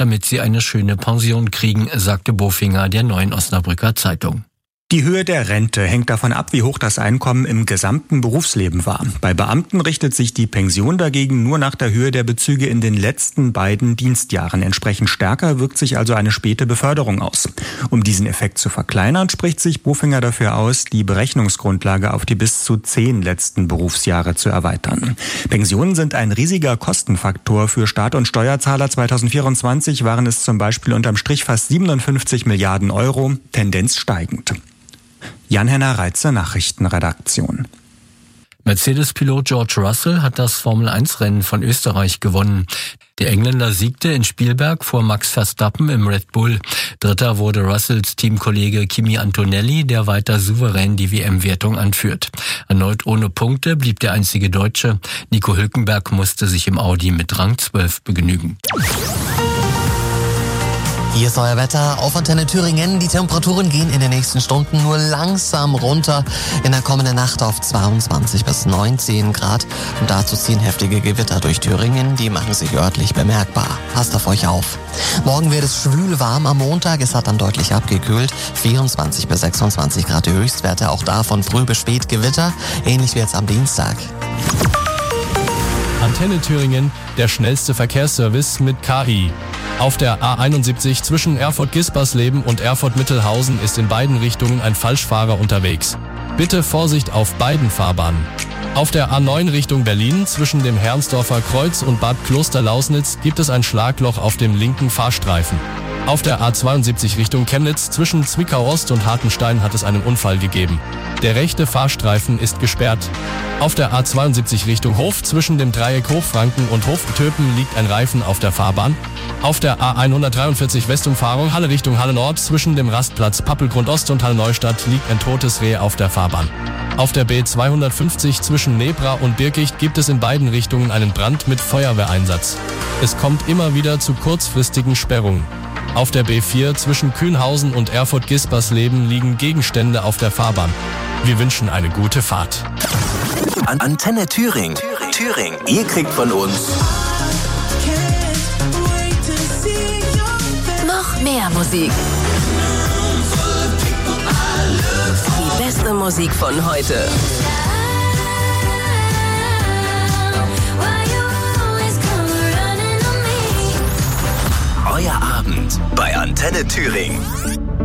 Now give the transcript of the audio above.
damit sie eine schöne Pension kriegen, sagte Bofinger der Neuen Osnabrücker Zeitung. Die Höhe der Rente hängt davon ab, wie hoch das Einkommen im gesamten Berufsleben war. Bei Beamten richtet sich die Pension dagegen nur nach der Höhe der Bezüge in den letzten beiden Dienstjahren. Entsprechend stärker wirkt sich also eine späte Beförderung aus. Um diesen Effekt zu verkleinern, spricht sich Bofinger dafür aus, die Berechnungsgrundlage auf die bis zu 10 letzten Berufsjahre zu erweitern. Pensionen sind ein riesiger Kostenfaktor für Staat und Steuerzahler. 2024 waren es zum Beispiel unterm Strich fast 57 Milliarden Euro, Tendenz steigend. Jan-Henner Reitzer, Nachrichtenredaktion. Mercedes-Pilot George Russell hat das Formel-1-Rennen von Österreich gewonnen. Der Engländer siegte in Spielberg vor Max Verstappen im Red Bull. Dritter wurde Russells Teamkollege Kimi Antonelli, der weiter souverän die WM-Wertung anführt. Erneut ohne Punkte blieb der einzige Deutsche. Nico Hülkenberg musste sich im Audi mit Rang 12 begnügen. Hier ist euer Wetter auf Antenne Thüringen. Die Temperaturen gehen in den nächsten Stunden nur langsam runter. In der kommenden Nacht auf 22 bis 19 Grad. Und dazu ziehen heftige Gewitter durch Thüringen. Die machen sich örtlich bemerkbar. Passt auf euch auf. Morgen wird es schwül warm am Montag. Es hat dann deutlich abgekühlt. 24 bis 26 Grad die Höchstwerte. Auch da von früh bis spät Gewitter. Ähnlich wie jetzt am Dienstag. Antenne Thüringen, der schnellste Verkehrsservice mit KI. Auf der A71 zwischen Erfurt-Gispersleben und Erfurt-Mittelhausen ist in beiden Richtungen ein Falschfahrer unterwegs. Bitte Vorsicht auf beiden Fahrbahnen. Auf der A9 Richtung Berlin zwischen dem Hermsdorfer Kreuz und Bad Klosterlausnitz gibt es ein Schlagloch auf dem linken Fahrstreifen. Auf der A72 Richtung Chemnitz zwischen Zwickau-Ost und Hartenstein hat es einen Unfall gegeben. Der rechte Fahrstreifen ist gesperrt. Auf der A72 Richtung Hof zwischen dem Dreieck Hochfranken und Hoftöpen liegt ein Reifen auf der Fahrbahn. Auf der A143 Westumfahrung Halle Richtung Halle Nord zwischen dem Rastplatz Pappelgrund Ost und Halle Neustadt liegt ein totes Reh auf der Fahrbahn. Auf der B250 zwischen Nebra und Birkicht gibt es in beiden Richtungen einen Brand mit Feuerwehreinsatz. Es kommt immer wieder zu kurzfristigen Sperrungen. Auf der B4 zwischen Kühnhausen und Erfurt-Gispersleben liegen Gegenstände auf der Fahrbahn. Wir wünschen eine gute Fahrt. Antenne Thüringen. Ihr kriegt von uns noch mehr Musik. Die beste Musik von heute. Euer Abend bei Antenne Thüringen.